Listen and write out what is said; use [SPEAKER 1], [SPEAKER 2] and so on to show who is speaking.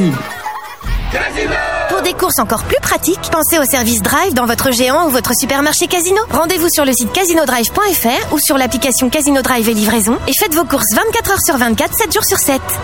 [SPEAKER 1] disponible.
[SPEAKER 2] Pour des courses encore plus pratiques, pensez au service Drive dans votre géant ou votre supermarché Casino. Rendez-vous sur le site casinodrive.fr ou sur l'application Casino Drive et livraison et faites vos courses 24 heures sur 24, 7 jours sur 7.